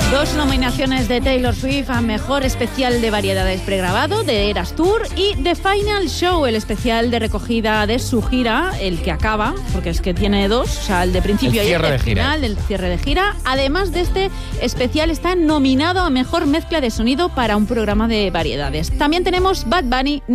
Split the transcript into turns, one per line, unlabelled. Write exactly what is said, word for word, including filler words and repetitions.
Dos nominaciones de Taylor Swift a Mejor Especial de Variedades Pregrabado de Eras Tour y The Final Show, el especial de recogida de su gira, el que acaba, porque es que tiene dos, o sea, el de principio
el
y el de
de
final, el cierre de gira. Además de este especial, está nominado a Mejor Mezcla de Sonido para un programa de variedades. También tenemos Bad Bunny